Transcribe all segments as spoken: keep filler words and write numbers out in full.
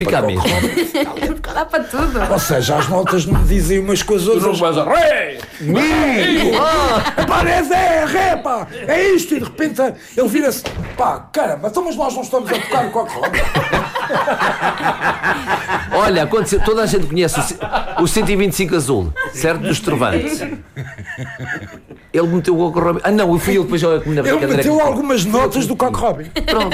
Fica mesmo. Dá para tudo. Ou seja, as notas não me dizem umas com as Tu não outras. vais a ré! Ah, pá, é Zé, é ré, pá, é isto, e de repente ele vira-se, pá, caramba, então mas nós não estamos a tocar o coque rock. Olha, aconteceu, toda a gente conhece o, ce- o cento e vinte e cinco azul, certo? Dos Trovantes. Ele meteu o coque Robin. Ah, não, eu fui eu que depois já comi na Ele brincadeira. meteu algumas notas do coque Robin. Pronto.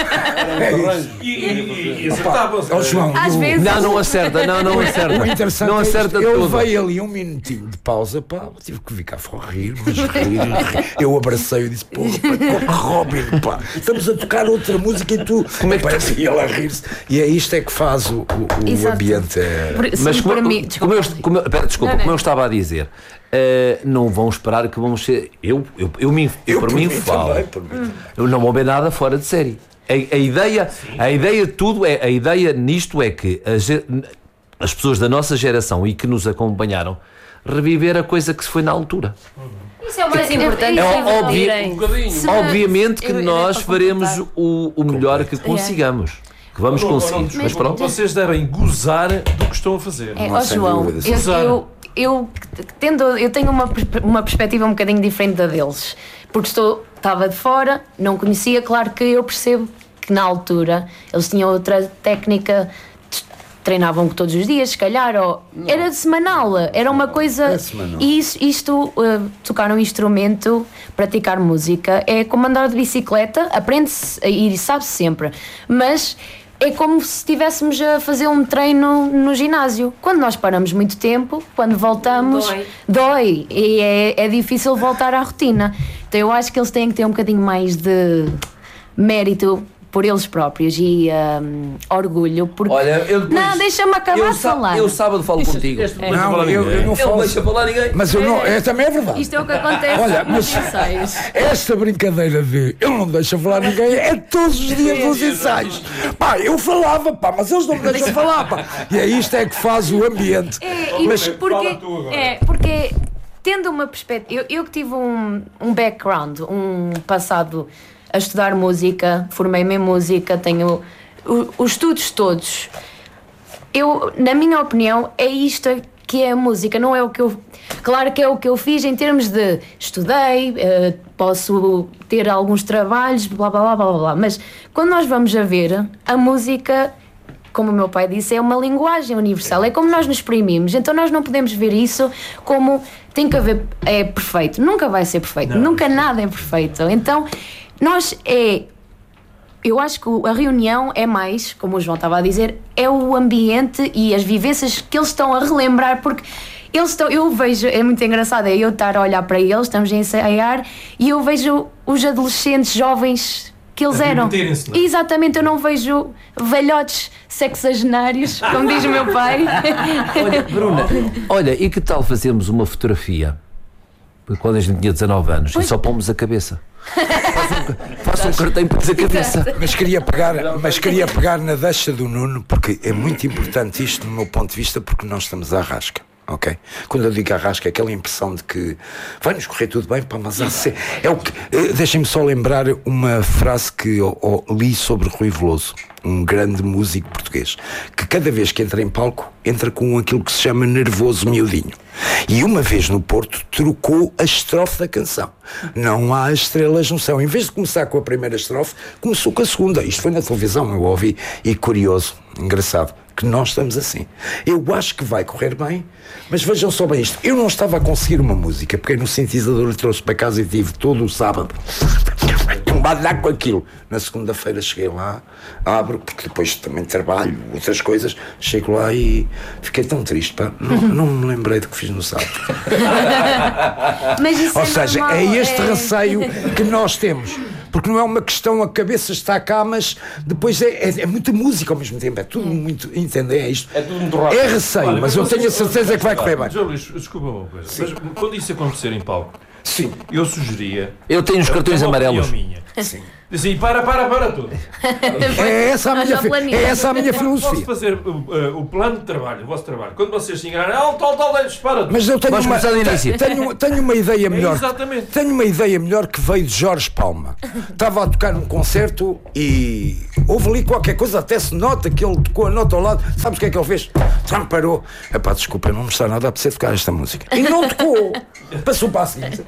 É isso. E, e, e Pá, acertava-se. ó, João, Às o- vezes. Não, não acerta, não, não acerta. O interessante Não é isto, acerta eu tudo. levei ali um minutinho de pausa, pá, tive que ficar a rir, mas rir, rir. Eu abracei e disse, porra, pá, coque Robin, pá, estamos a tocar outra música e tu, como é que parece? E ele a rir-se, e é isto é que faz o, o, o Exato. ambiente. É... Por- se Mas me como, permite- como eu, como eu- pera, desculpa, Não, não. como eu estava a dizer, eh, não vão esperar que vamos ser. Eu, eu, eu, me, eu, por mim, falo. também, por mim. Eu não vou ver nada fora de série. A, a ideia, a ideia de tudo é, a ideia nisto é que a ge- as pessoas da nossa geração e que nos acompanharam reviver a coisa que se foi na altura. Isso é o mais importante. É é óbvio- ouvirem. Um bocadinho. Se- Obviamente que eu- eu nós era para faremos completar. o, o melhor que consigamos. Que vamos Não, não, conseguir. desculpa, Mas pronto. Vocês devem gozar do que estão a fazer. É, Não ó há sem João, dúvida, eu, Susana. eu, eu, tendo, eu tenho uma, perspe- uma perspectiva um bocadinho diferente da deles, porque estou, estava de fora, não conhecia, claro que eu percebo que na altura eles tinham outra técnica, t- treinavam todos os dias, se calhar, ou era semanal, era uma coisa. É semanal. E isso, isto, eh, tocar um instrumento, praticar música, é como andar de bicicleta, aprende-se e sabe-se sempre, mas é como se estivéssemos a fazer um treino no ginásio. Quando nós paramos muito tempo, quando voltamos, Dói. dói e é, é difícil voltar à rotina. Então eu acho que eles têm que ter um bocadinho mais de mérito por eles próprios e hum, orgulho. Porque... Olha, eu depois- Não, deixa-me acabar eu, de falar. eu sábado falo contigo. Este não Não, deixa falar eu, ninguém. eu não Ele falo. deixa falar ninguém. Mas eu não, é, também é verdade. Isto é o que acontece Olha, nos mas- ensaios. Esta brincadeira de eu não deixo falar ninguém é todos os dias dos ensaios. Pá, eu falava, pá, mas eles não me deixam falar, pá. E é isto é que faz o ambiente. É, e Mas- porque, Fala tu agora. é, porque tendo uma perspectiva, eu, eu que tive um, um background, um passado a estudar música, formei-me em música, tenho o- os estudos todos. Eu, na minha opinião, é isto que é a música, não é o que eu. Claro que é o que eu fiz em termos de estudei, eh, posso ter alguns trabalhos, blá blá blá blá blá, mas quando nós vamos a ver, a música, como o meu pai disse, é uma linguagem universal, é como nós nos exprimimos, então nós não podemos ver isso como tem que haver, é perfeito, nunca vai ser perfeito, nunca nada é perfeito, então nós é, eu acho que a reunião é mais, como o João estava a dizer, é o ambiente e as vivências que eles estão a relembrar, porque eles estão, eu vejo, é muito engraçado, é eu estar a olhar para eles, estamos a ensaiar e eu vejo os adolescentes jovens que eles A eram. divertirem-se, não é? Exatamente, eu não vejo velhotes sexagenários, como diz o meu pai. Olha, Bruna, olha, e que tal fazermos uma fotografia quando a gente tinha dezanove anos e só pomos a cabeça? Faça um cartão para a cabeça. Mas queria pegar, mas queria pegar na deixa do Nuno, porque é muito importante isto do meu ponto de vista, porque nós estamos à rasca. Ok? Quando eu digo arrasca, é aquela impressão de que vai-nos correr tudo bem, pá, mas há se- é o que. eh, Deixem-me só lembrar uma frase que eu, eu li sobre Rui Veloso, um grande músico português, que cada vez que entra em palco, entra com aquilo que se chama nervoso miudinho. E uma vez no Porto, trocou a estrofe da canção. Não há estrelas no céu. Em vez de começar com a primeira estrofe, começou com a segunda. Isto foi na televisão, eu ouvi, e curioso, engraçado, que nós estamos assim. Eu acho que vai correr bem, mas vejam só bem isto. Eu não estava a conseguir uma música, peguei no sintetizador e trouxe para casa e tive todo o sábado tumbado com aquilo. Na segunda-feira cheguei lá, abro, porque depois também trabalho, outras coisas, chego lá e fiquei tão triste, pá. Não, não me lembrei do que fiz no sábado. Mas isso Ou é seja, normal, é este é- receio que nós temos. Porque não é uma questão, a cabeça está cá, mas depois é, é, é muita música ao mesmo tempo. É tudo muito. Entendem? É isto. É tudo muito rápido. É receio, Olha, mas eu vocês- tenho a certeza que vai correr bem. José Luís, desculpa uma coisa. Mas quando isso acontecer em palco, Sim, eu sugeria. Eu tenho os cartões é uma opinião amarelos. minha. sim. Disse assim, para, para, para tudo. É essa a minha, Haja fi- planilha. é essa a minha Posso filosofia. fazer uh, uh, o plano de trabalho, o vosso trabalho. Quando vocês se enganarem, ah, tal, tal, tal, para tudo. Mas eu tenho Vamos uma, começar do início. tenho, tenho uma ideia melhor. exatamente. Tenho uma ideia melhor que veio de Jorge Palma. Estava a tocar num concerto e houve ali qualquer coisa, até se nota que ele tocou a nota ao lado. Sabes o que é que ele fez? Já me parou. Epá, desculpa, não me está nada a apetecer tocar esta música. E não tocou. Passou para a seguinte.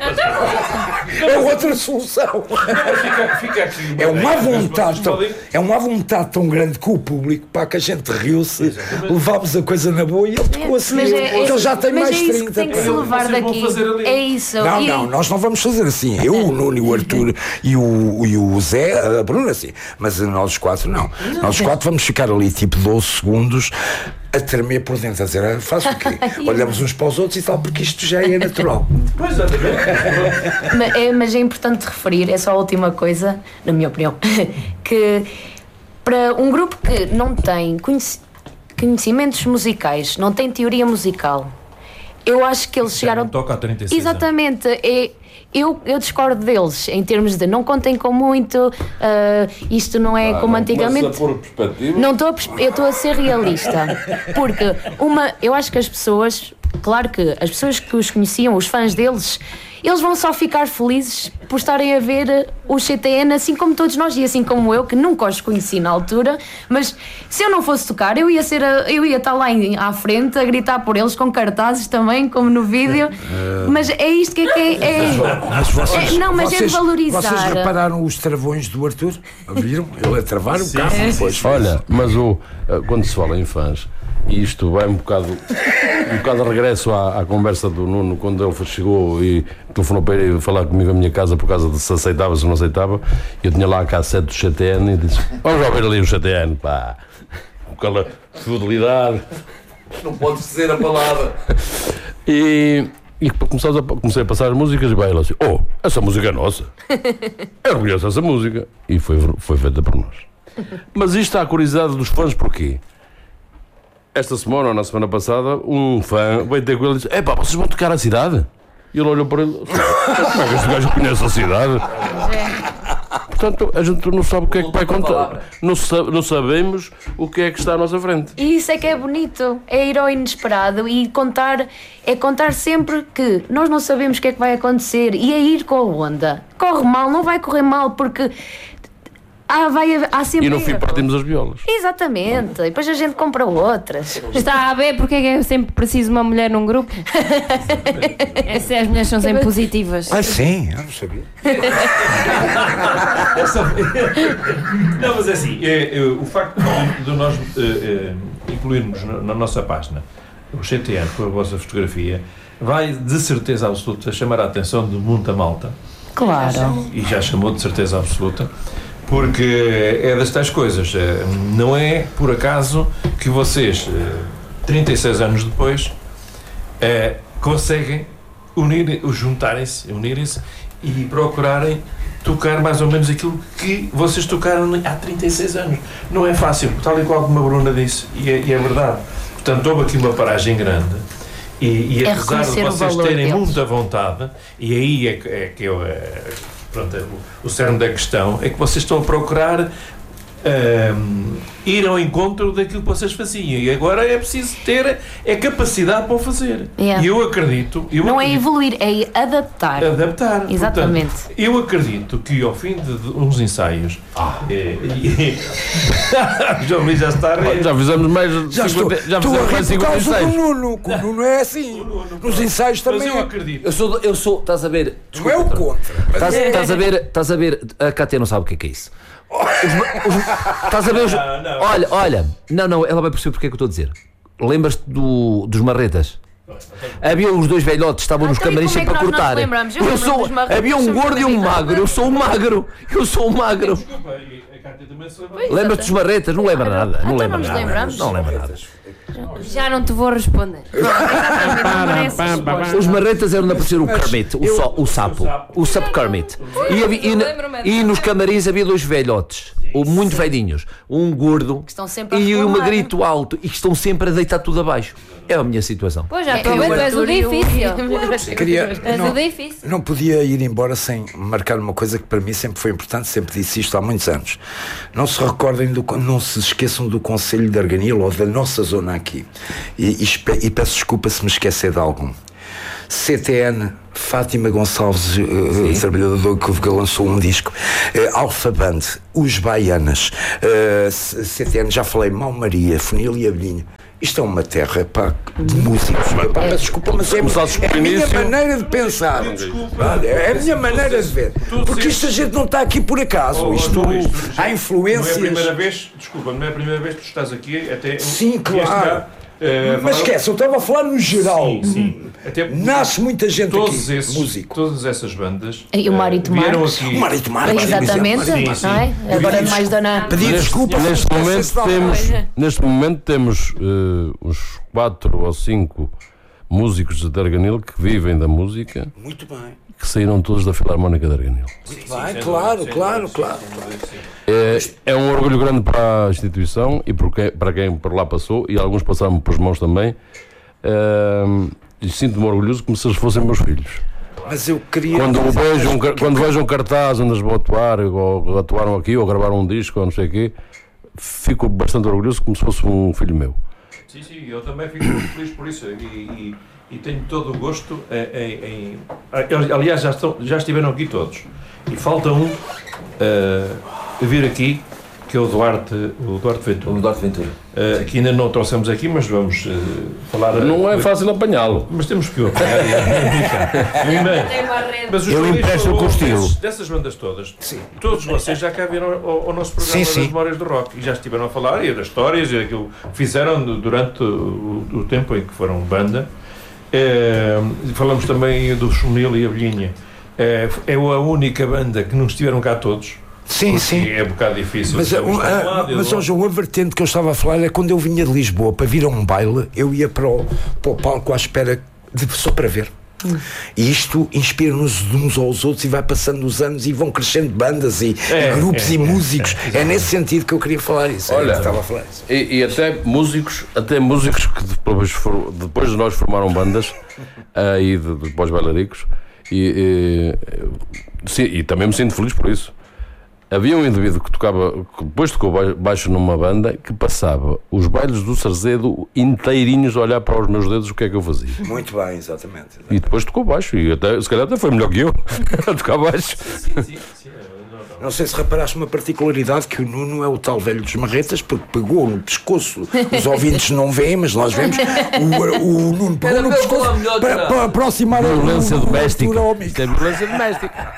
É outra solução. Fica, fica aqui É uma ideia, mas vontade, vocês tão, podem- é uma vontade tão grande com o público, para que a gente riu-se, levámos a coisa na boa e ele tocou assim, Mas é- porque ele já tem mas mais é isso trinta. que tem que se Vocês levar vão daqui. fazer ali. É isso. Não, E- não, nós não vamos fazer assim. Eu, o Nuno e o Arthur e o, e o Zé, a Bruna, assim. Mas nós os quatro, não. Nós os quatro vamos ficar ali tipo doze segundos a tremer por dentro, a dizer, ah, faço o quê? Olhamos uns para os outros e tal, porque isto já é natural. Pois, exatamente. Mas é, mas é importante referir, é só a última coisa, na minha opinião, que para um grupo que não tem conheci- conhecimentos musicais, não tem teoria musical, eu acho que eles chegaram. Não toca há trinta e seis Exatamente, é, eu, eu discordo deles em termos de não contem com muito, ah, isto não é como antigamente. Não estou a, pers- eu estou a ser realista, porque uma, eu acho que as pessoas, claro que as pessoas que os conheciam, os fãs deles, eles vão só ficar felizes por estarem a ver o C T N, assim como todos nós e assim como eu, que nunca os conheci na altura, mas se eu não fosse tocar, eu ia, ser a- eu ia estar lá em- à frente a gritar por eles com cartazes também, como no vídeo, mas é isto que é que é... é- Mas vocês, É, não, mas é vocês, de valorizar. Vocês repararam os travões do Arthur? Viram? Ele a travar o carro depois. Olha, mas o, eh, quando se fala em fãs, e isto vai um bocado, um bocado de regresso à, à conversa do Nuno, quando ele chegou e telefonou para ele falar comigo a minha casa por causa de se aceitava, se não aceitava, eu tinha lá a cassete do C T N e disse, vamos ouvir ali o C T N, pá, com aquela fidelidade. Não podes dizer a palavra. E, e começamos a, comecei a passar as músicas e vai ele assim, oh, essa música é nossa. Eu não conheço essa música. E foi, foi feita por nós. Mas isto há a curiosidade dos fãs, porquê? Esta semana ou na semana passada, um fã veio ter com ele e disse, epá, vocês vão tocar a cidade? E ele olhou para ele, como é que este gajo conhece a cidade? Portanto, a gente não sabe o que é que vai contar. Não, sa- não sabemos o que é que está à nossa frente. E isso é que é bonito, é ir ao inesperado e contar, é contar sempre que nós não sabemos o que é que vai acontecer e é ir com a onda. Corre mal, não vai correr mal porque há, vai, haver- há sempre E no fim erro. partimos as violas. Exatamente, e depois a gente compra outras. Está a ver porque é que é sempre preciso uma mulher num grupo? Essas as mulheres são sempre positivas. Ah, sim, eu não sabia. Não, mas é assim, é, é, o facto de, de nós é, é, incluirmos na, na nossa página o C T N com a vossa fotografia vai de certeza absoluta chamar a atenção de muita malta. Claro. E já chamou de certeza absoluta, porque é das tais coisas. é, Não é por acaso que vocês, é, trinta e seis anos depois, é, conseguem unir, juntarem-se, unirem-se e procurarem tocar mais ou menos aquilo que vocês tocaram há trinta e seis anos. Não é fácil, tal e qual como a Bruna disse, e é, e é verdade. Portanto, houve aqui uma paragem grande. E, e É apesar de reconhecer o vocês valor terem deles. muita vontade, e aí é que, é que eu, é, pronto, é o, o cerne da questão, é que vocês estão a procurar ahm, ir ao encontro daquilo que vocês faziam. E agora é preciso ter é capacidade para o fazer. Yeah. E eu acredito... Eu Não é acredito, evoluir, é adaptar. adaptar. Exatamente. Portanto, eu acredito que ao fim de, de uns ensaios... Ah. É, e, o João Luís já está a rir. Já fizemos mais de Já estou, cinquenta, já estou a fizemos mais rir por cinquenta causa do ensaios. Nuno. Que o Nuno é assim. Nos ensaios Mas também eu é. acredito. Eu sou, eu sou, estás a ver? Não é o contra. Mas Estás, estás a ver, estás a ver, a Cátia não sabe o que é que é isso. Os ma- os- estás a ver os, Não, não. olha, olha, não, não, ela vai perceber porque é que eu estou a dizer. Lembras-te do, dos marretas? Havia os dois velhotes, estavam nos Então, e camarins como é sempre a que nós não cortar. nos lembramos? Eu Eu lembro-me sou, dos marretas, havia um sempre gordo e um na vida. magro, eu sou um magro, eu sou um magro. Desculpa, e a Cátia também se lembra. Lembras-te dos marretas? Não lembra nada, não Então lembra não nos nada. lembramos? Não lembra nada. Já não te vou responder. Exatamente, não merece resposta. Os marretas eram de aparecer o Kermit, o, só, o sapo, o sapo Kermit. E, havia- e na- e nos camarins havia dois velhotes. ou muito velhinhos, um gordo estão sempre a e um reclamar. grito alto e que estão sempre a deitar tudo abaixo. É a minha situação. Pois já É, estou a ver, tu és o Arthur e o- difícil. Queria, És o não, difícil. não podia ir embora sem marcar uma coisa que para mim sempre foi importante, sempre disse isto há muitos anos. Não se recordem, do, não se esqueçam do Conselho de Arganil ou da nossa zona aqui. E, e, espe- e peço desculpa se me esquecer de algum. C T N, Fátima Gonçalves, uh, trabalhador que, que lançou um disco, uh, Alfa Band, Os Baianas, uh, C T N, já falei, Mal Maria, Funil e Abelhinho. Isto é uma terra, pá, de músicos. Pá, mas desculpa, mas é, Começaste é a por minha início. maneira de pensar. Olha, é a minha maneira de ver. Porque isto a gente não está aqui por acaso. Oh, Isto, Arthur, isto já- há influências. Não é a primeira vez, desculpa, não é a primeira vez que tu estás aqui, até. Sim, vieste claro. cá, eh, Mas falar- esquece, eu estava a falar no geral. Sim, sim. Até Nasce muita gente todos aqui, esses, músico. todas essas bandas E o Mário eh, vieram Marques. aqui. O Marito Marques, por Exatamente, exemplo. Sim, não é? sim. Agora mais dona. Pedir Neste, desculpa. neste, se momento esquecesse de alguma temos, coisa. neste momento temos eh, uns quatro ou cinco músicos de Arganil que vivem da música, Muito bem. que saíram todos da Filarmónica de Arganil. Muito bem, claro, claro, claro. É, é um orgulho grande para a instituição e por quem- para quem por lá passou, e alguns passaram por mãos também. Ehm, e sinto-me orgulhoso como se eles fossem meus filhos. Mas eu queria. Quando vejam, um car- quando vejam um cartaz onde eles vão atuar, ou atuaram aqui, ou gravaram um disco, ou não sei o quê, fico bastante orgulhoso como se fosse um filho meu. Sim, sim, eu também fico muito feliz por isso e, e, e tenho todo o gosto em, em- em- aliás já, estão, já estiveram aqui todos e falta um eh, a vir aqui, que é o Duarte, o Duarte Ventura, O Duarte Ventura. eh, que ainda não o trouxemos aqui, mas vamos eh, falar. Não é fácil apanhá-lo. Mas temos que o apanhar e e- e- Mas os Eu Luís empresto falou com estilo. desses- dessas bandas todas, todos vocês já cá viram ao, ao nosso programa Sim, das sim. Memórias do Rock e já estiveram a falar e das histórias e daquilo que fizeram du- durante o, o tempo em que foram banda. Eh, falamos também do Chumil e a Abelhinha. Eh, é a única banda que não estiveram cá todos. Sim, porque sim. É um bocado difícil. Mas, Então, um, está de um ah, lado e do mas outro. ó, João, a vertente que eu estava a falar é quando eu vinha de Lisboa para vir a um baile, eu ia para o, para o palco à espera de, só para ver. E isto inspira-nos uns aos outros e vai passando os anos e vão crescendo bandas e, É, e grupos é, e é, músicos. é, É, nesse sentido que eu queria falar isso. Olha, eu estava a falar isso. E, e até músicos, até músicos que depois, for- depois de nós formaram bandas aí de, de pós-bailaricos e, e, sim, e também me sinto feliz por isso. Havia um indivíduo que tocava, que depois tocou ba- baixo numa banda, que passava os bailes do Sarzedo inteirinhos a olhar para os meus dedos o que é que eu fazia. Muito bem, exatamente. E depois tocou baixo, e até, se calhar até foi melhor que eu a tocar baixo. Sim, sim, sim, não, não. Não sei se reparaste uma particularidade que o Nuno é o tal velho dos marretas porque pegou no pescoço. Os ouvintes não veem, mas nós vemos. O, o Nuno pegou no Cada vez pescoço fala melhor que para, não. para aproximar a Violência a doméstica. altura ao micro. Isto é violência doméstica.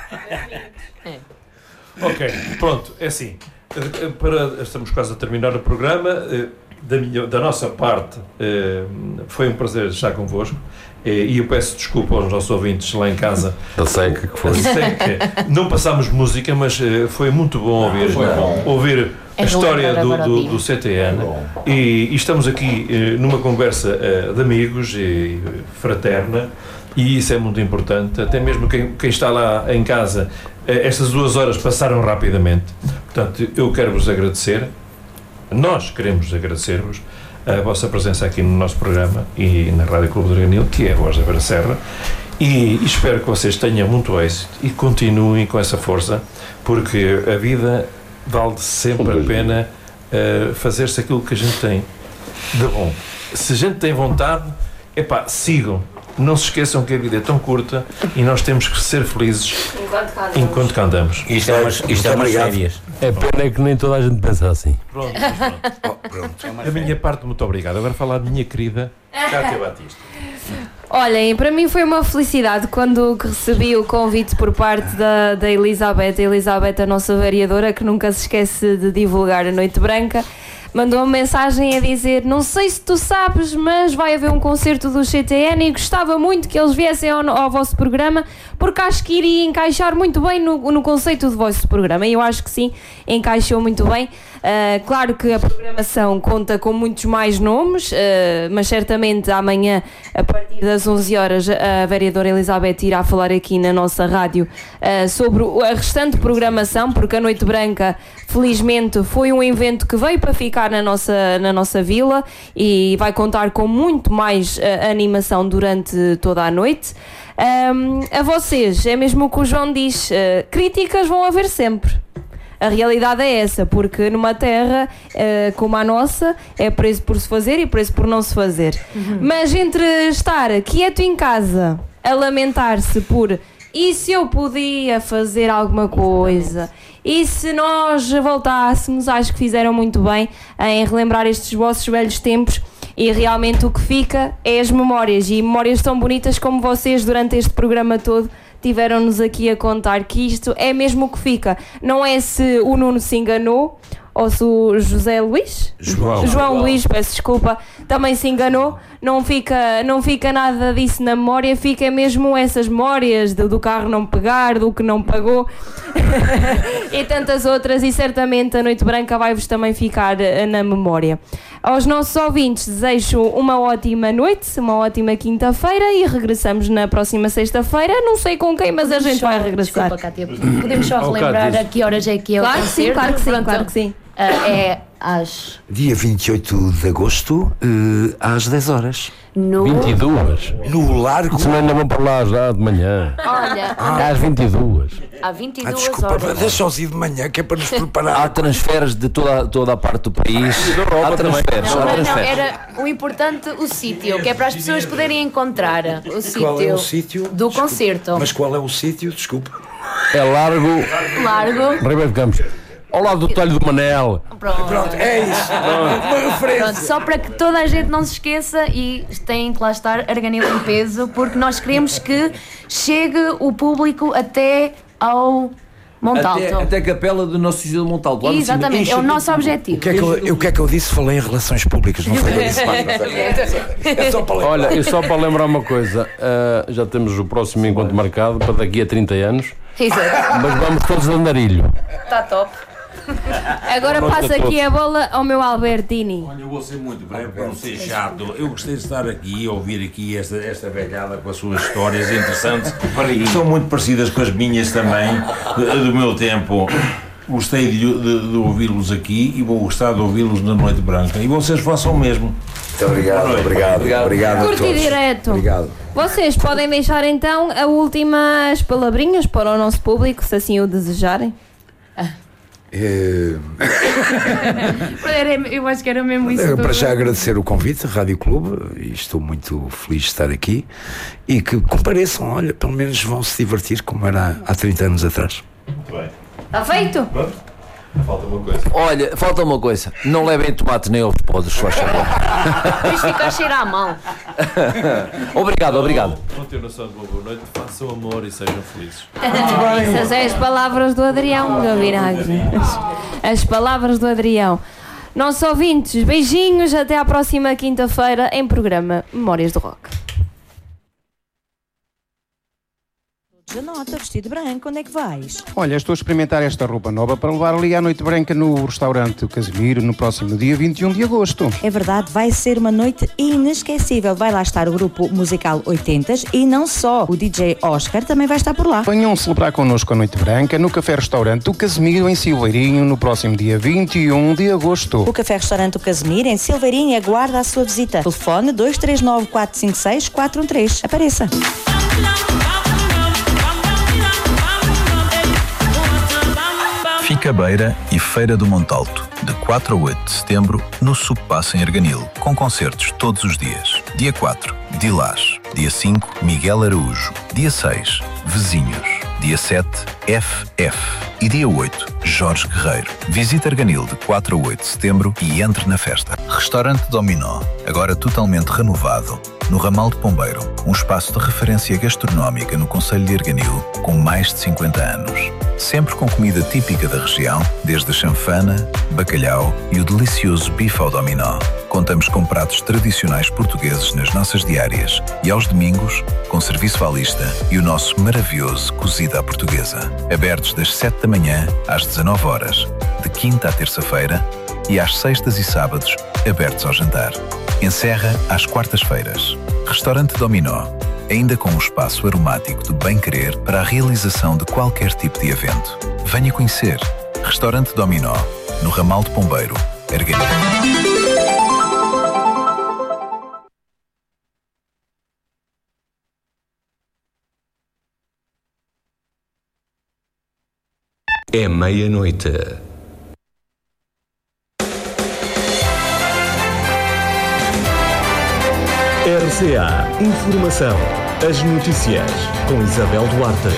Ok, pronto, é assim. eh, Para, estamos quase a terminar o programa. eh, Da, minha, da nossa parte, eh, foi um prazer estar convosco. eh, E eu peço desculpa aos nossos ouvintes lá em casa. Da seca que foi. Sei que não passámos música, mas eh, foi muito bom ouvir, foi bom. ouvir a É história relembrar do, agora o do, dia. do C T N. E, e estamos aqui eh, numa conversa eh, de amigos e fraterna. E isso é muito importante, até mesmo quem, quem está lá em casa, eh, estas duas horas passaram rapidamente. Portanto, eu quero vos agradecer, nós queremos agradecer-vos a vossa presença aqui no nosso programa e na Rádio Clube de Arganil, que é a voz da Vera Serra, e, e espero que vocês tenham muito êxito e continuem com essa força, porque a vida vale sempre a pena eh, fazer-se aquilo que a gente tem de bom. Se a gente tem vontade, epá, sigam. Não se esqueçam que a vida é tão curta e nós temos que ser felizes enquanto cá andamos. Isto é umas, isto é umas obrigado. férias. É pena é que nem toda a gente pensa assim. Pronto, mas pronto. Oh, pronto. A minha parte, muito obrigado. Agora falar da minha querida Cátia Batista. Olhem, para mim foi uma felicidade quando recebi o convite por parte da, da Elizabeth, a Elizabeth, a nossa vereadora, que nunca se esquece de divulgar a Noite Branca. Mandou uma mensagem a dizer: não sei se tu sabes, mas vai haver um concerto do C T N e gostava muito que eles viessem ao, ao vosso programa, porque acho que iria encaixar muito bem no, no conceito do vosso programa. E eu acho que sim, encaixou muito bem. Uh, claro que a programação conta com muitos mais nomes, uh, mas certamente amanhã, a partir das onze horas, a vereadora Elizabeth irá falar aqui na nossa rádio uh, sobre a restante programação, porque a Noite Branca, felizmente, foi um evento que veio para ficar na nossa, na nossa vila e vai contar com muito mais uh, animação durante toda a noite. Um, a vocês, é mesmo o que o João diz, uh, críticas vão haver sempre. A realidade é essa, porque numa terra uh, como a nossa é preço por se fazer e preço por não se fazer. Uhum. Mas entre estar quieto em casa a lamentar-se por e se eu podia fazer alguma coisa, e se nós voltássemos, acho que fizeram muito bem em relembrar estes vossos velhos tempos. E realmente o que fica é as memórias, e memórias tão bonitas como vocês durante este programa todo tiveram-nos aqui a contar, que isto é mesmo o que fica. Não é se o Nuno se enganou ou se o José Luís João, João Luís, peço desculpa, também se enganou. Não fica, não fica nada disso na memória, fica mesmo essas memórias do, do carro não pegar, do que não pagou e tantas outras, e certamente a Noite Branca vai-vos também ficar na memória. Aos nossos ouvintes desejo uma ótima noite, uma ótima quinta-feira, e regressamos na próxima sexta-feira, não sei com quem, mas podemos a gente só, vai regressar. Desculpa, Cátia, podemos só Oh, relembrar Cátia, a que horas é que é o Claro que sim, concerto? claro que sim, Pronto, claro que sim. uh, é às... Dia vinte e oito de agosto, uh, às dez horas. No... vinte e duas. No Largo. Se não ainda vão para lá já de manhã. Olha, Às vinte e duas. há vinte e Ah, duas desculpa, horas. deixa-os ir de manhã, que é para nos preparar. Há transferes de toda, toda a parte do país. Há transferes, Não, há não, não, transferes. era o importante o sítio, que é para as pessoas poderem encontrar o sítio, Qual é o sítio? do Desculpa. concerto. Mas qual é o sítio? Desculpa. É Largo, Largo. Ribeiro de Campos. Ao lado do Talho do Manel. Pronto. Pronto, é isso. Uma referência. Pronto, só para que toda a gente não se esqueça, e tem que lá estar Arganil em peso, porque nós queremos que chegue o público até ao Montalto. Até, até a capela do Nosso Senhor de Montalto. Lá no cima. Exatamente, é o Enche nosso objetivo. O que, é que eu, o que é que eu disse? Falei em relações públicas, não falei isso. É só para lembrar. Olha, e só para lembrar uma coisa, ah, já temos o próximo encontro marcado para daqui a trinta anos, Exato, mas vamos todos de andarilho. está top. Agora Boa noite passa a todos. aqui a bola ao meu Albertini. Olha, eu vou ser muito breve para não ser chato. Eu gostei de estar aqui e ouvir aqui esta, esta velhada com as suas histórias interessantes, que são muito parecidas com as minhas também, do meu tempo. Gostei de, de, de ouvi-los aqui e vou gostar de ouvi-los na Noite Branca. E vocês façam o mesmo. Muito obrigado, obrigado, obrigado, obrigado a Curto e todos. direto. Obrigado. Vocês podem deixar então as últimas palavrinhas para o nosso público, se assim o desejarem. Eh, Eu acho que era mesmo isso. Eh, tudo. Para já agradecer o convite, Rádio Clube, e estou muito feliz de estar aqui, e que compareçam, olha, pelo menos vão se divertir como era há trinta anos atrás. Muito bem. Está feito? Falta uma coisa. Olha, falta uma coisa. Não levem tomate nem ovos podres, só favor. Depois fica a cheirar a mão. Obrigado, obrigado. Continuação de uma boa noite. Façam amor e sejam felizes. Essas são as palavras do Adrião, meu vinagre. As, as palavras do Adrião. Nossos ouvintes, beijinhos, até à próxima quinta-feira em programa Memórias do Rock. Janota, vestido branco, onde é que vais? Olha, estou a experimentar esta roupa nova para levar ali à Noite Branca no restaurante Casimiro no próximo dia vinte e um de agosto. É verdade, vai ser uma noite inesquecível. Vai lá estar o grupo musical oitentas e não só. O D J Oscar também vai estar por lá. Venham celebrar connosco a Noite Branca no Café Restaurante do Casimiro em Silveirinho no próximo dia vinte e um de agosto. O Café Restaurante do Casimiro em Silveirinho aguarda a sua visita. Telefone dois três nove, quatro cinco seis, quatro um três. Apareça. Ficabeira e Feira do Montalto, de quatro a oito de setembro, no Subpasso em Arganil, com concertos todos os dias. Dia quatro, Dilás. Dia cinco, Miguel Araújo. Dia seis, Vizinhos. Dia sete, F F. E dia oito, Jorge Guerreiro. Visite Arganil de quatro a oito de setembro e entre na festa. Restaurante Dominó, agora totalmente renovado, no Ramal de Pombeiro, um espaço de referência gastronómica no concelho de Arganil, com mais de cinquenta anos. Sempre com comida típica da região, desde a chanfana, bacalhau e o delicioso bife ao dominó. Contamos com pratos tradicionais portugueses nas nossas diárias e aos domingos, com serviço à lista e o nosso maravilhoso cozido à portuguesa. Abertos das sete da manhã às dezanove horas, de quinta à terça-feira, e às sextas e sábados, abertos ao jantar. Encerra às quartas-feiras. Restaurante Dominó, ainda com um espaço aromático do bem-querer para a realização de qualquer tipo de evento. Venha conhecer. Restaurante Dominó, no Ramal de Pombeiro, Arganil. É meia-noite. R C A Informação. As notícias com Isabel Duarte.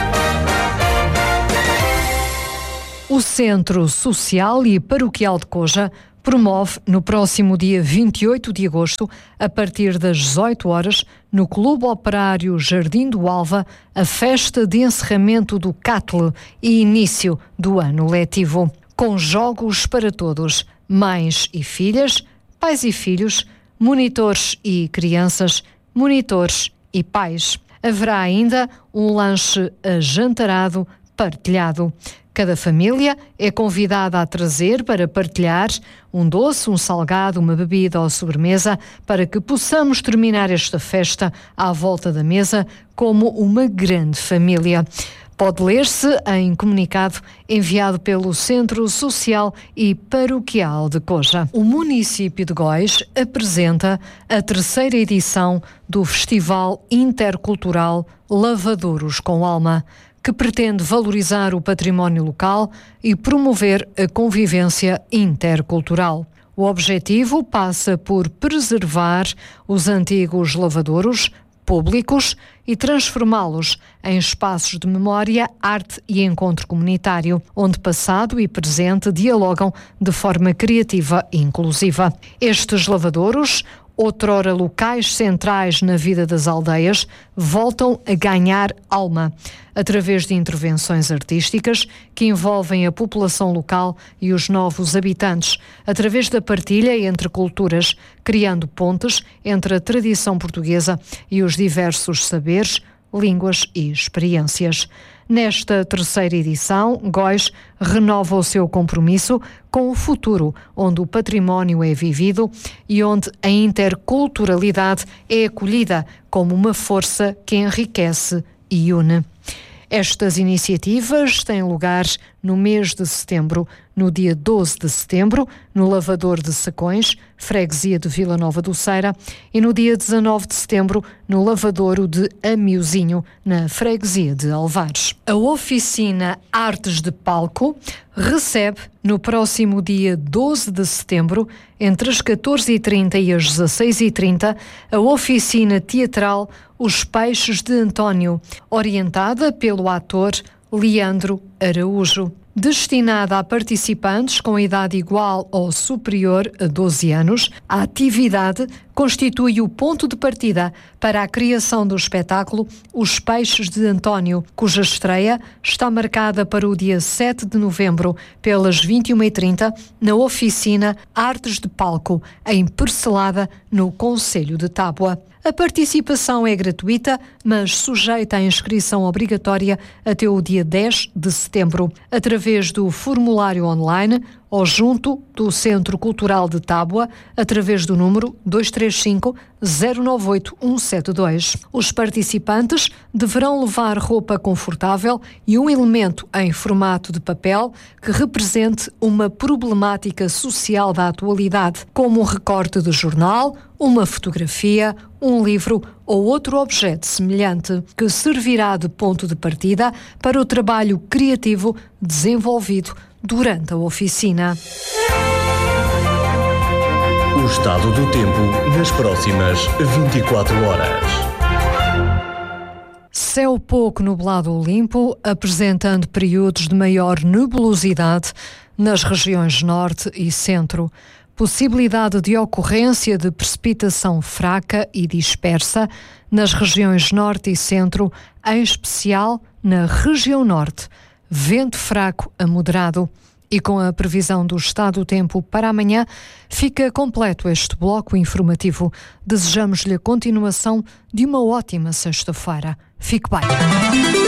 O Centro Social e Paroquial de Coja promove no próximo dia vinte e oito de agosto, a partir das dezoito horas, no Clube Operário Jardim do Alva, a festa de encerramento do C A T L e início do ano letivo. Com jogos para todos, mães e filhas, pais e filhos, monitores e crianças, monitores e pais. Haverá ainda um lanche ajantarado partilhado. Cada família é convidada a trazer para partilhar um doce, um salgado, uma bebida ou sobremesa para que possamos terminar esta festa à volta da mesa como uma grande família. Pode ler-se em comunicado enviado pelo Centro Social e Paroquial de Coja. O município de Góis apresenta a terceira edição do Festival Intercultural Lavadouros com Alma, que pretende valorizar o património local e promover a convivência intercultural. O objetivo passa por preservar os antigos lavadouros públicos e transformá-los em espaços de memória, arte e encontro comunitário, onde passado e presente dialogam de forma criativa e inclusiva. Estes lavadouros, outrora locais centrais na vida das aldeias, voltam a ganhar alma, através de intervenções artísticas que envolvem a população local e os novos habitantes, através da partilha entre culturas, criando pontes entre a tradição portuguesa e os diversos saberes, línguas e experiências. Nesta terceira edição, Góis renova o seu compromisso com o futuro, onde o património é vivido e onde a interculturalidade é acolhida como uma força que enriquece e une. Estas iniciativas têm lugar no mês de setembro, no dia doze de setembro, no Lavador de Sacões, freguesia de Vila Nova do Ceira, e no dia dezanove de setembro, no Lavadouro de Amiozinho, na freguesia de Alvares. A oficina Artes de Palco recebe, no próximo dia doze de setembro, entre as catorze e trinta e as dezasseis e trinta, a oficina teatral Os Peixes de António, orientada pelo ator Leandro Araújo. Destinada a participantes com idade igual ou superior a doze anos, a atividade constitui o ponto de partida para a criação do espetáculo Os Peixes de António, cuja estreia está marcada para o dia sete de novembro, pelas vinte e uma e trinta, na oficina Artes de Palco, em Percelada, no concelho de Tábua. A participação é gratuita, mas sujeita à inscrição obrigatória até o dia dez de setembro, através do formulário online ou junto do Centro Cultural de Tábua, através do número dois três cinco, zero nove oito, um sete dois. Os participantes deverão levar roupa confortável e um elemento em formato de papel que represente uma problemática social da atualidade, como um recorte de jornal, uma fotografia, um livro ou outro objeto semelhante, que servirá de ponto de partida para o trabalho criativo desenvolvido durante a oficina. O estado do tempo nas próximas vinte e quatro horas. Céu pouco nublado ou limpo, apresentando períodos de maior nebulosidade nas regiões norte e centro. Possibilidade de ocorrência de precipitação fraca e dispersa nas regiões norte e centro, em especial na região norte. Vento fraco a moderado. E com a previsão do estado do tempo para amanhã, fica completo este bloco informativo. Desejamos-lhe a continuação de uma ótima sexta-feira. Fique bem.